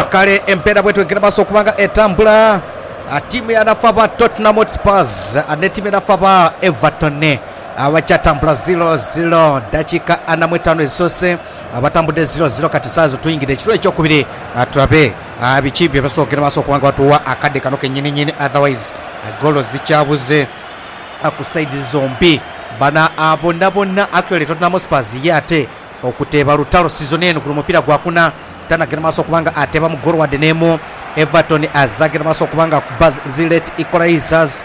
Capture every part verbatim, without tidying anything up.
kale empera bwetu egera baso kubanga etambula timu yanafa ba Tottenham Hotspur ne timu yanafa ba Everton abakyatambula zero zero dakika ana mu etaano ezisose abatambudde zero zero kati saazo tuyingire ekiro ekyokubiri turabe biki basookera baso kubanga batuwa akadde kano kenyini nyini otherwise golo zikyabuze ku side zombi bana abonna bonna actually Tottenham Hotspur yate okuteeba lutalo season eno ku mupira gwakuna tanagera maso kubanga ateba mu golo wadde nemo Everton azagera maso kubanga Zilet equalizers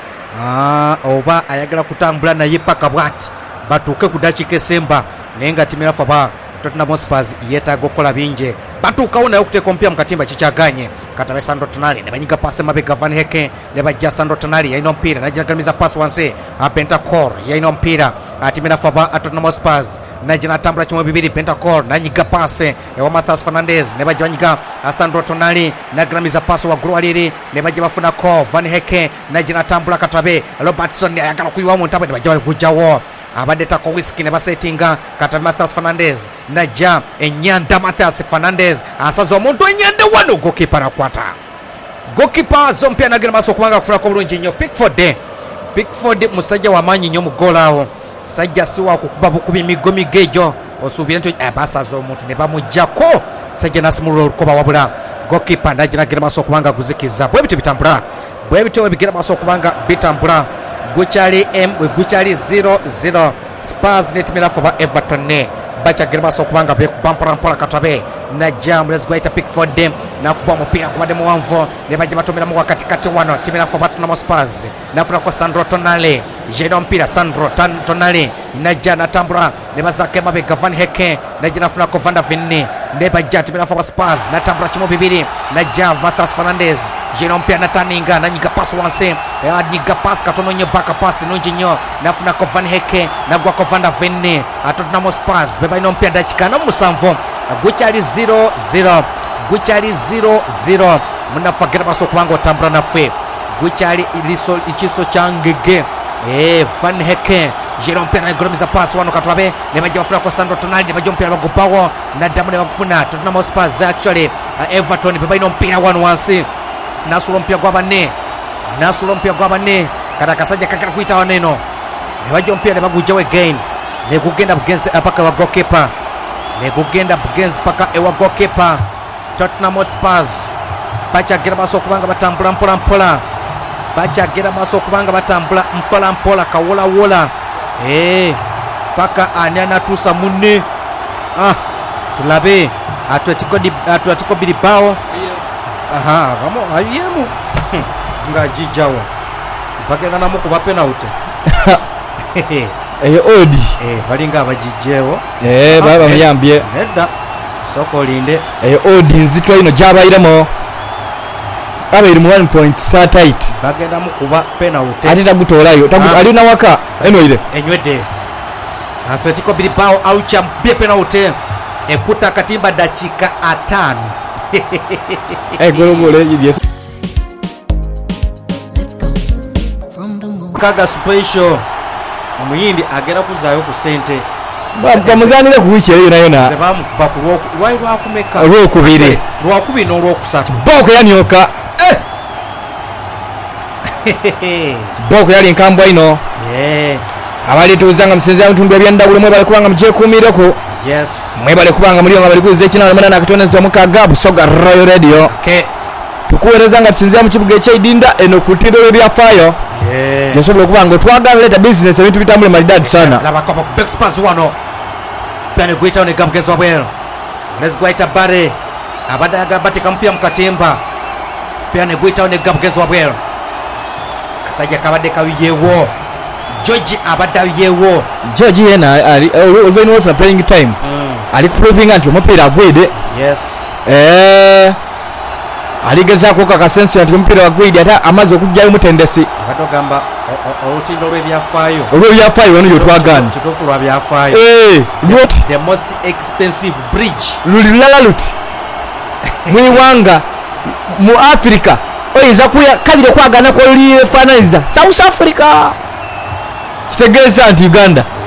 ah oba ayagala kutambula naye paka bwati batuke ku dakika esemba nenga timira faba Tottenham Hotspur yetaaga okukola bingi batuukawo naye okuteeka omupiira mu katimba kikyaganye katabe Sandro Tonali ne banyiga paasi emabega Van Heke ne bajja Sandro Tonali yalina omupiira naginagamiza paasi wansi Bentancur yalina omupiira atimira faba Tottenham Hotspur naye natambula kimu bibiri Bentancur nanyiga paasi ewa Matheus Fernandes ne bajja banyiga Sandro Tonali naginagamiza paasi waggulu waliri ne bajja bafunako Van Heke naye natambula katabe Robertson ayagala kuyiwa mu ntabwe ne bajja bagujjawo abadde tako whisky ne basetinga katabe Matheus Fernandes najja enyanda Matheus Fernandes asaza omuntu enyanda wano goalkeeper akwata goalkeeper zompya nagera maso kubanga kufuna ko bulungi nnyo Pickford Pickford musajja wa manyi nnyo mu golaawo sajja siwa kukuba bukubi migomi gejo osuubira nti abasaza omuntu ne bamujjako sajja nasimulula olukoba wabula goalkeeper nagera maso kubanga guzikiza bwe bitu bitambula bwe bitu bigera maso kubanga bitambula guchali m guchali zero zero Spurs netimira foba Everton ne bachagira baso kubanga be bampora mpora katabe na jam let's go ita Pickford na kuba mupira kubade muwanvo ne baje batomera mu wakati kati wano timira foba Tottenham Spurs nafuna ko Sandro Tonali jeno mpira Sandro Tonali najja natambula ne bazake mabega Van Heke najja nafuna ko Van der Ven ne baje timira foba Spurs natambula kimo bibiri najja Matheus Fernandes jeno mpira nataninga nanyiga pass wanse anyiga pass katono nyo baka pass nunji nyo nafuna ko Van Heke nagwa ko Van der Ven Tottenham Spurs baino mpya dakika no musanvu guchali zero zero guchali zero zero munafagira baso kubanga otambula nafe guchali iliso ichiso changege eh Van Heke Jerome Pena gromiza pass wano katwabe ne bajja bafuna ko Sandro Tonali ne bajja mpira bagupawo na damu ne bakufuna Tottenham Spurs actually uh, Everton baino mpira wano wansi nasulo mpira gwa banne nasulo mpira gwa banne kada kasajja kakira kuita waneno ne bajja mpira ne bagujjawe again ne kugenda bugenzi apaka wa goalkeeper ne kugenda bugenzi paka ewa goalkeeper Tottenham Hotspur bacha gira maso kubanga batambula mpola mpola bacha gira maso kubanga batambula mpola mpola kawola wola eh paka anyana tusa munne ah tulabe Atletico di Atletico Bilbao aha vamo ayemu ngajijawo bagenda namo kuba penalty eh odi eh balinga abajijjewo eh baba muyambye nedda soko linde eh odi nzitwa ino jabayiremo abiri mu one point satellite bagenda mukuba penalty ati tagutolayo tagu ali na waka eno ile enywede Atletico Bilbao aucha mbie penalty ekuta katimba dakika atano eh gologole yes Let's go from the moon. kaga special omuyindi agera kuzayo ku sente bamuzanire ku wiki eyo nayo na sebamu bakuru lwayi lwakumeka lwokubiri lwakubiri n'olwokusatu boko yanyoka eh boko yali nkambwa ino eh abali tuzanga msinzia mtumbi byandawule mwe bali kubanga mje kumireko yes mwe bali kubanga muri nga bali kuze kina na katoneza mukaga busoga Royal Radio okay tukuwereza nga msinzia mu kibuga ky'Idinda eno kutiro bya fayo yeah josobola kubanga twagala leta business ebintu bitambule malidadi sana laba kwa Big Spurs wano pene gwita one gamgezo wabel let's go ita bare abada agabati kampia mkatemba pene gwita one gamgezo wabel kasajja kabade kawiyewo George abada yewo George yena ali even with the playing time mm. ali proving anti mupira gwede yes eh aligeza ko kakasensi anti mupira wagwidi ata amaze okujjayo mutendesi akatogamba olutindo lw'ebyafayo olw'ebyafayo wano yotwagana kituufu lwa byafayo eh what the most expensive bridge lulilala luti mwiwanga mu Africa oyinza kuya kabire kwagana ko liye finaliza South Africa kitegeeza anti Uganda